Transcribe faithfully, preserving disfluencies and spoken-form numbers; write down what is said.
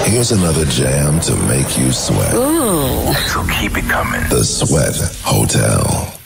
Here's another jam to make you sweat. Ooh. So keep it coming. The Sweat Hotel.